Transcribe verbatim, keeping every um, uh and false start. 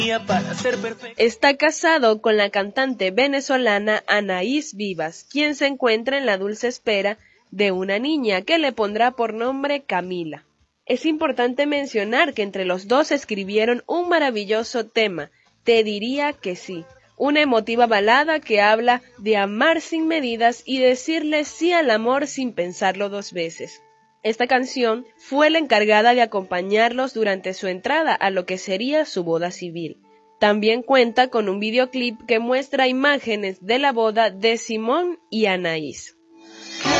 Está casado con la cantante venezolana Anaís Vivas, quien se encuentra en la dulce espera de una niña que le pondrá por nombre Camila. Es importante mencionar que entre los dos escribieron un maravilloso tema, Te diría que sí, una emotiva balada que habla de amar sin medidas y decirle sí al amor sin pensarlo dos veces. Esta canción fue la encargada de acompañarlos durante su entrada a lo que sería su boda civil. También cuenta con un videoclip que muestra imágenes de la boda de Simón y Anaís.